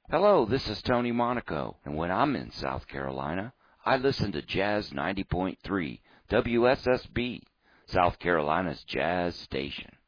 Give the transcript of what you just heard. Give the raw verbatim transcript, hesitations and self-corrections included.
Hello, this is Tony Monaco, and when I'm in South Carolina, I listen to Jazz ninety point three, W S S B, South Carolina's jazz station.